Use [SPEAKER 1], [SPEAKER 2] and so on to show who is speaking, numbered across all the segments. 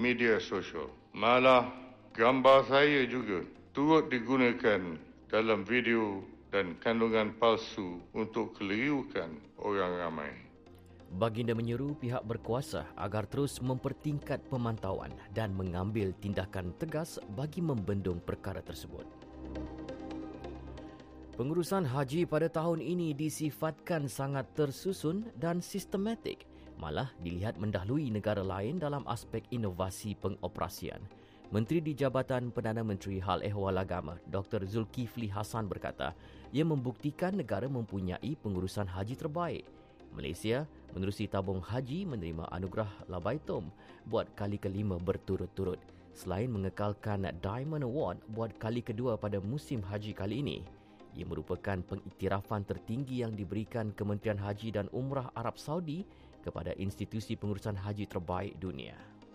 [SPEAKER 1] media sosial. Malah gambar saya juga turut digunakan dalam video dan kandungan palsu untuk kelirukan orang ramai.
[SPEAKER 2] Baginda menyeru pihak berkuasa agar terus mempertingkat pemantauan dan mengambil tindakan tegas bagi membendung perkara tersebut. Pengurusan haji pada tahun ini disifatkan sangat tersusun dan sistematik, malah dilihat mendahului negara lain dalam aspek inovasi pengoperasian. Menteri di Jabatan Perdana Menteri Hal Ehwal Agama, Dr. Zulkifli Hasan berkata, ia membuktikan negara mempunyai pengurusan haji terbaik. Malaysia menerusi tabung haji menerima anugerah Labaitum buat kali kelima berturut-turut. Selain mengekalkan Diamond Award buat kali kedua pada musim haji kali ini, ia merupakan pengiktirafan tertinggi yang diberikan Kementerian Haji dan Umrah Arab Saudi kepada institusi pengurusan haji terbaik dunia.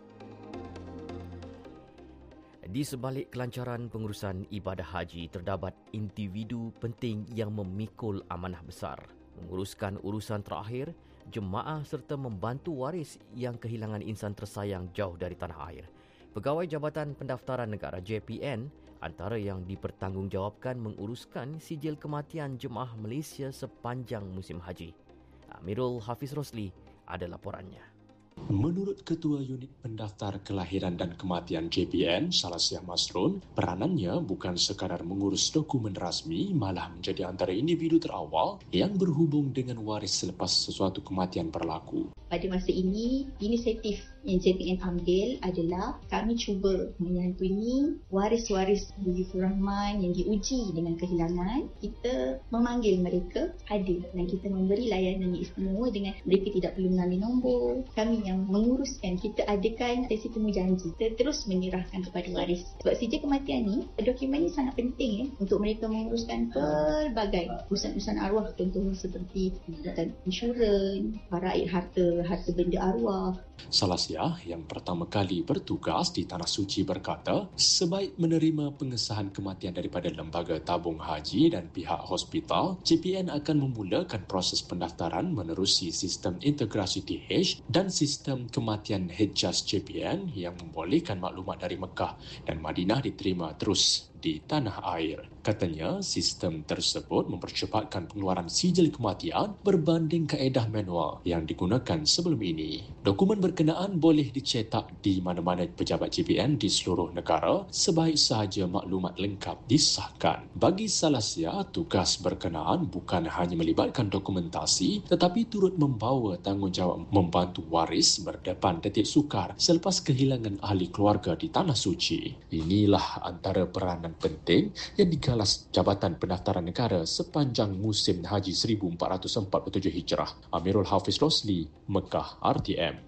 [SPEAKER 2] Di sebalik kelancaran pengurusan ibadah haji, terdapat individu penting yang memikul amanah besar, menguruskan urusan terakhir jemaah serta membantu waris yang kehilangan insan tersayang jauh dari tanah air. Pegawai Jabatan Pendaftaran Negara JPN antara yang dipertanggungjawabkan menguruskan sijil kematian jemaah Malaysia sepanjang musim haji. Amirul Hafiz Rosli ada laporannya.
[SPEAKER 3] Menurut Ketua Unit Pendaftar Kelahiran dan Kematian JPN, Salasiah Masrun, peranannya bukan sekadar mengurus dokumen rasmi, malah menjadi antara individu terawal yang berhubung dengan waris selepas sesuatu kematian berlaku.
[SPEAKER 4] Pada masa ini, inisiatif yang JPN ambil adalah kami cuba menyantuni waris-waris Bujufur Rahman yang diuji dengan kehilangan. Kita memanggil mereka hadir dan kita memberi layanan yang istimewa dengan mereka tidak perlu mengambil nombor. Kami yang menguruskan, kita adakan sesi temu janji. Kita terus menyerahkan kepada waris. Sebab sijil kematian ni, dokumen ni sangat penting untuk mereka menguruskan pelbagai urusan-urusan arwah, contohnya seperti insurans, faraid harta benda arwah.
[SPEAKER 3] Salasiah yang pertama kali bertugas di Tanah Suci berkata, sebaik menerima pengesahan kematian daripada Lembaga Tabung Haji dan pihak hospital, JPN akan memulakan proses pendaftaran menerusi sistem integrasi TH dan sistem kematian Hejaz JPN yang membolehkan maklumat dari Mekah dan Madinah diterima terus di tanah air. Katanya, sistem tersebut mempercepatkan pengeluaran sijil kematian berbanding kaedah manual yang digunakan sebelum ini. Dokumen berkenaan boleh dicetak di mana-mana pejabat JPN di seluruh negara sebaik sahaja maklumat lengkap disahkan. Bagi Salasiah, tugas berkenaan bukan hanya melibatkan dokumentasi tetapi turut membawa tanggungjawab membantu waris berdepan detik sukar selepas kehilangan ahli keluarga di Tanah Suci. Inilah antara peranan penting yang digalas Jabatan Pendaftaran Negara sepanjang musim Haji 1447 Hijrah. Amirul Hafiz Rosli, Mekah, RTM.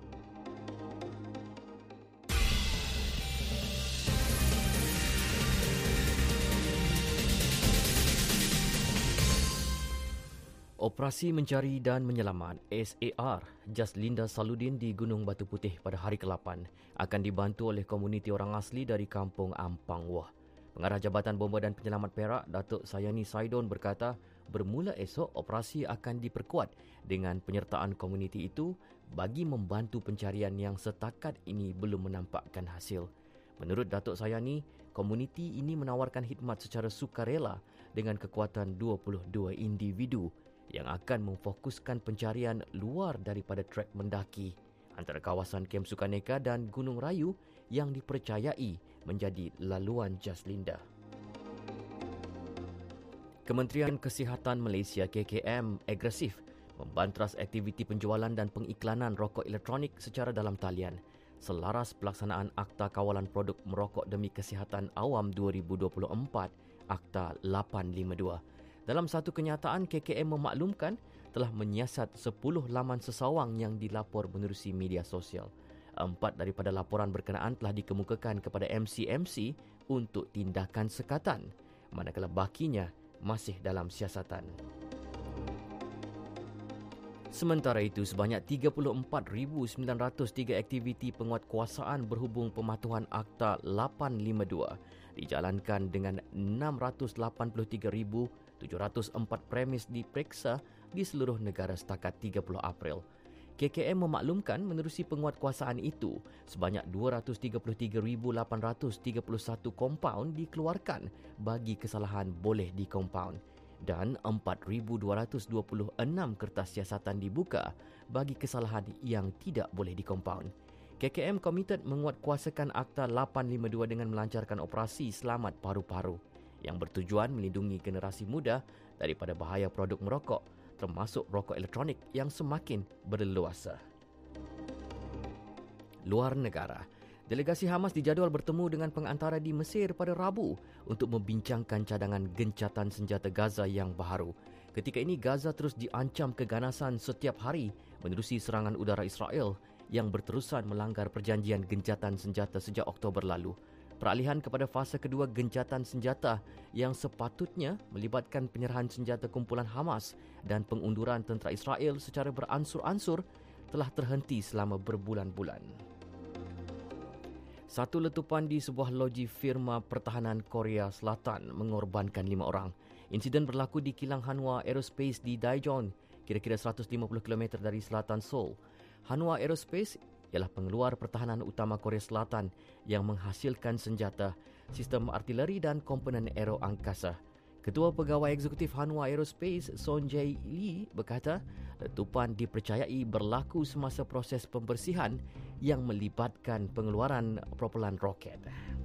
[SPEAKER 2] Operasi Mencari dan Menyelamat SAR Jaslinda Saludin di Gunung Batu Putih pada hari ke-8 akan dibantu oleh komuniti orang asli dari Kampung Ampang Wah. Pengarah Jabatan Bomba dan Penyelamat Perak, Datuk Sayani Saidon berkata, bermula esok operasi akan diperkuat dengan penyertaan komuniti itu bagi membantu pencarian yang setakat ini belum menampakkan hasil. Menurut Datuk Sayani, komuniti ini menawarkan khidmat secara sukarela dengan kekuatan 22 individu yang akan memfokuskan pencarian luar daripada trek mendaki antara kawasan Kem Sukaneka dan Gunung Rayu yang dipercayai menjadi laluan Jaslinda. Kementerian Kesihatan Malaysia KKM agresif membantras aktiviti penjualan dan pengiklanan rokok elektronik secara dalam talian selaras pelaksanaan Akta Kawalan Produk Merokok Demi Kesihatan Awam 2024 Akta 852. Dalam satu kenyataan, KKM memaklumkan telah menyiasat 10 laman sesawang yang dilapor menerusi media sosial. 4 daripada laporan berkenaan telah dikemukakan kepada MC-MC untuk tindakan sekatan, manakala bakinya masih dalam siasatan. Sementara itu, sebanyak 34,903 aktiviti penguatkuasaan berhubung pematuhan Akta 852 dijalankan dengan 683,704 premis diperiksa di seluruh negara setakat 30 April. KKM memaklumkan menerusi penguatkuasaan itu, sebanyak 233,831 kompaun dikeluarkan bagi kesalahan boleh dikompaun dan 4,226 kertas siasatan dibuka bagi kesalahan yang tidak boleh dikompaun. KKM komited menguatkuasakan Akta 852 dengan melancarkan operasi Selamat Paru-Paru yang bertujuan melindungi generasi muda daripada bahaya produk merokok, termasuk rokok elektronik yang semakin berleluasa. Luar negara, delegasi Hamas dijadual bertemu dengan pengantara di Mesir pada Rabu untuk membincangkan cadangan gencatan senjata Gaza yang baharu. Ketika ini, Gaza terus diancam keganasan setiap hari menerusi serangan udara Israel yang berterusan melanggar perjanjian gencatan senjata sejak Oktober lalu. Peralihan kepada fasa kedua gencatan senjata yang sepatutnya melibatkan penyerahan senjata kumpulan Hamas dan pengunduran tentera Israel secara beransur-ansur telah terhenti selama berbulan-bulan. Satu letupan di sebuah loji firma pertahanan Korea Selatan mengorbankan 5 orang. Insiden berlaku di kilang Hanwha Aerospace di Daejeon, kira-kira 150 km dari selatan Seoul. Hanwha Aerospace ialah pengeluar pertahanan utama Korea Selatan yang menghasilkan senjata, sistem artileri dan komponen aero angkasa. Ketua Pegawai Eksekutif Hanwha Aerospace, Son Jae-lee, berkata letupan dipercayai berlaku semasa proses pembersihan yang melibatkan pengeluaran propelan roket.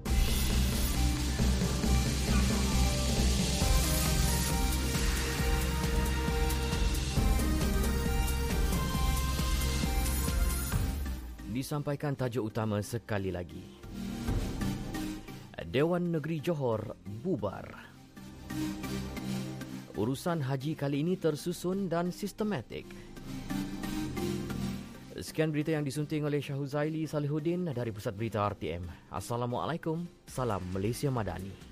[SPEAKER 2] Disampaikan tajuk utama sekali lagi. Dewan Negeri Johor bubar. Urusan haji kali ini tersusun dan sistematik. Sekian berita yang disunting oleh Syahuzaili Salihuddin dari Pusat Berita RTM. Assalamualaikum, salam Malaysia Madani.